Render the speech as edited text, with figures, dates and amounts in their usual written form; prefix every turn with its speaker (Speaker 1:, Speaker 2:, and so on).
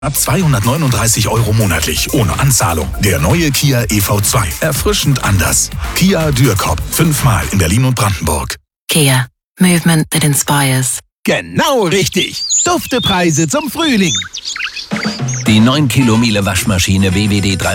Speaker 1: Ab 239 € monatlich, ohne Anzahlung. Der neue Kia EV2. Erfrischend anders. Kia Dürkop. 5-mal in Berlin und Brandenburg.
Speaker 2: Kia. Movement that inspires.
Speaker 3: Genau richtig. Duftepreise zum Frühling.
Speaker 4: Die 9 Kilo Miele Waschmaschine WWD 3